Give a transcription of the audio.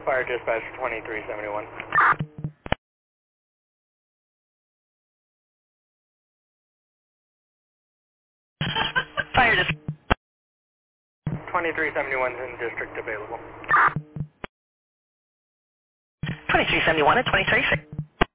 Fire dispatch 2371. Fire dispatch 2371 is in district available. 2371 at 2336.